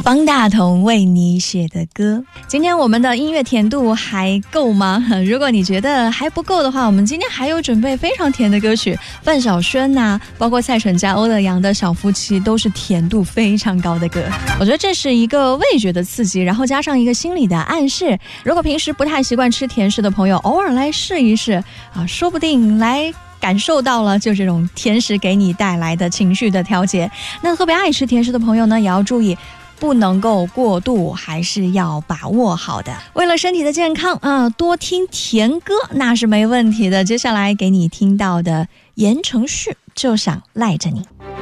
方大同为你写的歌。今天我们的音乐甜度还够吗？如果你觉得还不够的话，我们今天还有准备非常甜的歌曲，范晓萱啊，包括蔡淳佳、欧乐阳的小夫妻都是甜度非常高的歌。我觉得这是一个味觉的刺激，然后加上一个心理的暗示。如果平时不太习惯吃甜食的朋友，偶尔来试一试啊，说不定来感受到了就这种甜食给你带来的情绪的调节。那特别爱吃甜食的朋友呢，也要注意不能够过度，还是要把握好的。为了身体的健康啊，多听甜歌那是没问题的。接下来给你听到的言承旭就想赖着你。